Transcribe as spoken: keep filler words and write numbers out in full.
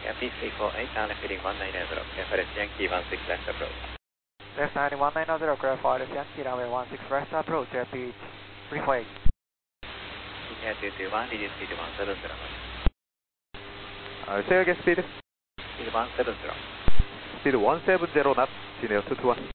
Yankee three four eight, down left heading one nine zero, clear for Yankee one six left approach. Left nine one nine zero, clear for Yankee runway one six left approach, repeat three four eight. Air two two one, reduce speed to one seven zero. Uh, say again speed. Speed one seven zero. Speed one seven zero knots, Geneo two two one.